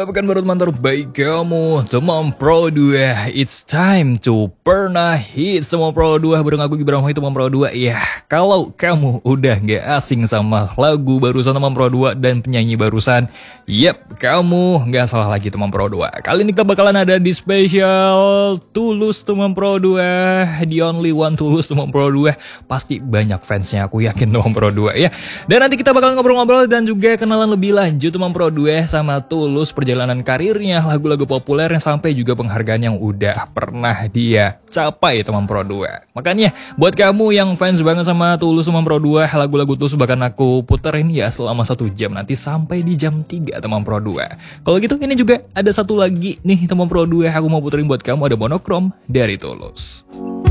apa kabar teman terbaik kamu, teman Pro 2. It's time to pernah hit sama Pro 2 bareng aku Gibran itu teman Pro 2. Ya, kalau kamu udah gak asing sama lagu barusan teman Pro 2 dan penyanyi barusan, yep, kamu gak salah lagi teman Pro 2. Kali ini kita bakalan ada di spesial Tulus teman Pro 2, the only one Tulus teman Pro 2. Pasti banyak fansnya, aku yakin teman Pro 2 ya. Dan nanti kita bakal ngobrol-ngobrol dan juga kenalan lebih lanjut teman Pro 2 sama Tulus, perjalanan karirnya, lagu-lagu populer yang sampai juga penghargaan yang udah pernah dia capai teman Pro 2. Makanya buat kamu yang fans banget sama Tulus teman Pro 2, lagu-lagu Tulus bahkan aku puterin ya selama 1 jam nanti sampai di jam 3 teman Pro 2. Kalau gitu ini juga ada satu lagi nih teman Pro 2 aku mau puterin buat kamu, ada Monokrom dari Tulus.